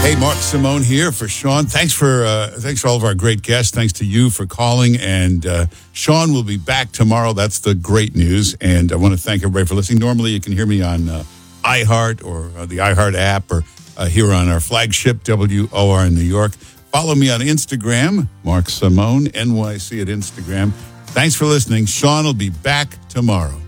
Hey, Mark Simone here for Sean. Thanks for all of our great guests. Thanks to you for calling. And Sean will be back tomorrow. That's the great news. And I want to thank everybody for listening. Normally, you can hear me on iHeart or the iHeart app or here on our flagship, WOR in New York. Follow me on Instagram, Mark Simone, NYC at Instagram. Thanks for listening. Sean will be back tomorrow.